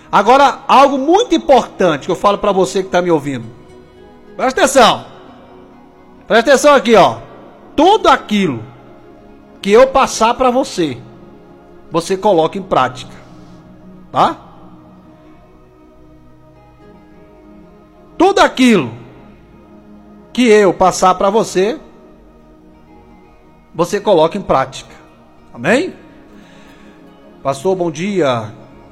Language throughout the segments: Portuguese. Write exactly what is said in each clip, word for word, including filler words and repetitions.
Agora, algo muito importante que eu falo para você que está me ouvindo. Presta atenção. Presta atenção aqui, ó. Tudo aquilo que eu passar para você, você coloca em prática. Tá? Tudo aquilo que eu passar para você, você coloca em prática. Amém? Pastor, bom dia.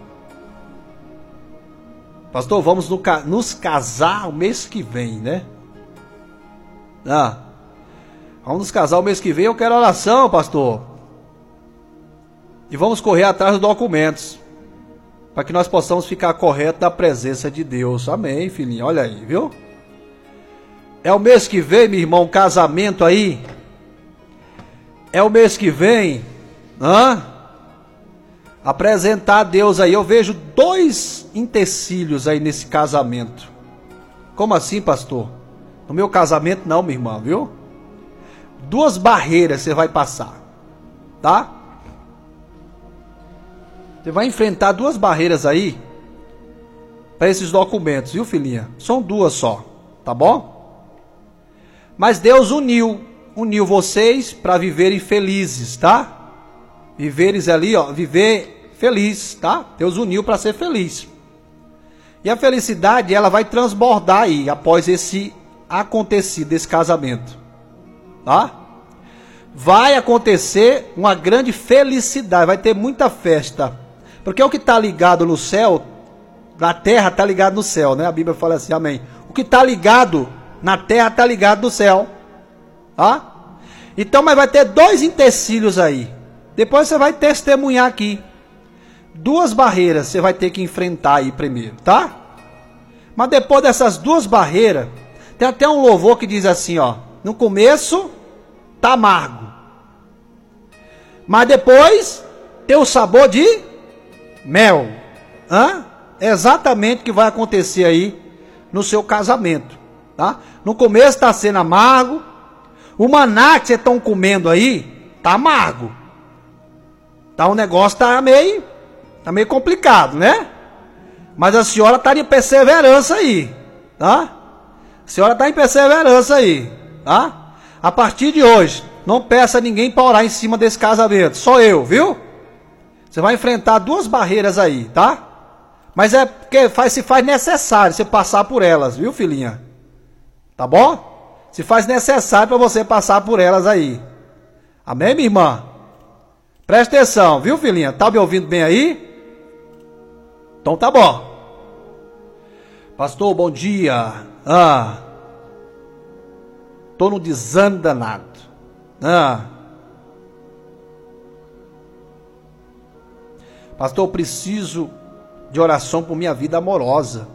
Pastor, vamos no, nos casar o mês que vem, né? Ah, vamos nos casar o mês que vem. Eu quero oração, pastor. E vamos correr atrás dos documentos, para que nós possamos ficar correto na presença de Deus. Amém, filhinho. Olha aí, viu? É o mês que vem, meu irmão, casamento aí. É o mês que vem. Hã? Apresentar a Deus aí. Eu vejo dois empecilhos aí nesse casamento. Como assim, pastor? No meu casamento não, minha irmã, viu? Duas barreiras você vai passar. Tá? Você vai enfrentar duas barreiras aí para esses documentos, viu, filhinha? São duas só, tá bom? Mas Deus uniu, uniu vocês para viverem felizes, tá? Viveres ali, ó, viver feliz, tá? Deus uniu para ser feliz. E a felicidade, ela vai transbordar aí após esse acontecido, esse casamento, tá? Vai acontecer uma grande felicidade, vai ter muita festa. Porque o que está ligado no céu, na terra está ligado no céu, né? A Bíblia fala assim, amém. O que está ligado na terra está ligado no céu, tá? Então, mas vai ter dois empecilhos aí. Depois você vai testemunhar aqui. Duas barreiras você vai ter que enfrentar aí primeiro, tá? Mas depois dessas duas barreiras, tem até um louvor que diz assim, ó. No começo, tá amargo. Mas depois, tem o sabor de mel. Hã? É exatamente o que vai acontecer aí no seu casamento, tá? No começo está sendo amargo. O maná que vocês estão comendo aí tá amargo. Tá, o negócio tá meio, tá meio complicado, né? Mas a senhora tá em perseverança aí, tá? A senhora tá em perseverança aí, tá? A partir de hoje, não peça a ninguém para orar em cima desse casamento. Só eu, viu? Você vai enfrentar duas barreiras aí, tá? Mas é porque faz, se faz necessário você passar por elas, viu, filhinha? Tá bom? Se faz necessário para você passar por elas aí. Amém, minha irmã? Presta atenção, viu, filhinha? Tá me ouvindo bem aí? Então tá bom. Pastor, bom dia. Ah, tô no desânimo danado. Ah. Pastor, eu preciso de oração por minha vida amorosa.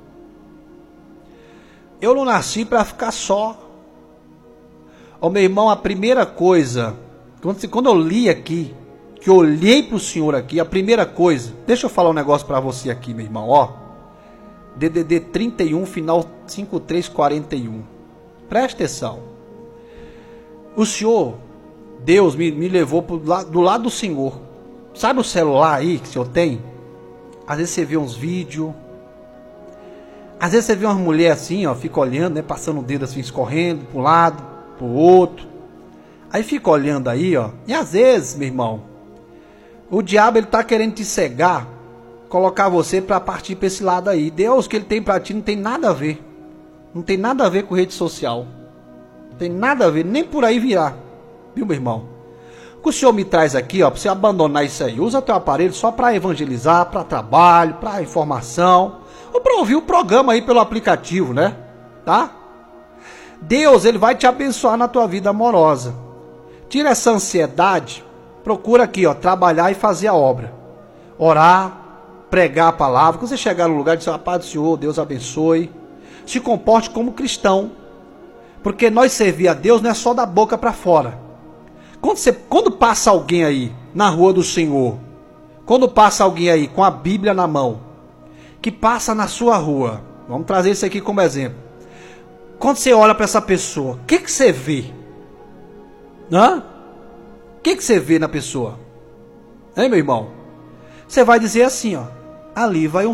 Eu não nasci para ficar só. Ô meu irmão, a primeira coisa, quando, quando eu li aqui, que eu olhei para o Senhor aqui, a primeira coisa, deixa eu falar um negócio para você aqui, meu irmão, ó. D D D trinta e um, final cinquenta e três quarenta e um. Presta atenção. O Senhor, Deus me, me levou pro lado, do lado do Senhor. Sabe o celular aí que o Senhor tem? Às vezes você vê uns vídeos. Às vezes você vê uma mulher assim, ó, fica olhando, né, passando o dedo assim, escorrendo para um lado, para o outro. Aí fica olhando aí, ó. E às vezes, meu irmão, o diabo ele tá querendo te cegar, colocar você para partir para esse lado aí. Deus, que ele tem para ti não tem nada a ver. Não tem nada a ver com rede social. Não tem nada a ver, nem por aí virar. Viu, meu irmão? O que o Senhor me traz aqui, ó, para você abandonar isso aí. Usa teu aparelho só para evangelizar, para trabalho, para informação, ou para ouvir o programa aí pelo aplicativo, né? Tá? Deus, ele vai te abençoar na tua vida amorosa. Tira essa ansiedade. Procura aqui, ó, trabalhar e fazer a obra. Orar, pregar a palavra. Quando você chegar no lugar, dizer, a paz do Senhor, Deus abençoe. Se comporte como cristão. Porque nós servir a Deus não é só da boca para fora. Quando, você, quando passa alguém aí na rua do Senhor, quando passa alguém aí com a Bíblia na mão, que passa na sua rua, vamos trazer isso aqui como exemplo. Quando você olha para essa pessoa, o que, que você vê? Hã? O que, que você vê na pessoa? Hein, meu irmão? Você vai dizer assim, ó, ali vai um